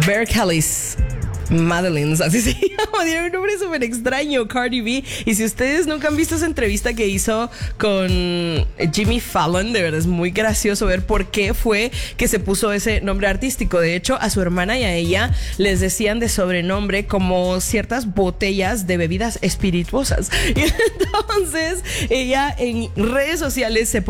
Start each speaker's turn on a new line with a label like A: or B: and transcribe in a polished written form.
A: Bear Callis. Madeleines, así se llama, tiene un nombre súper extraño, Cardi B. Y si ustedes nunca han visto esa entrevista que hizo con Jimmy Fallon, de verdad es muy gracioso ver por qué fue que se puso ese nombre artístico. De hecho, a su hermana y a ella les decían de sobrenombre como ciertas botellas de bebidas espirituosas. Y entonces ella en redes sociales se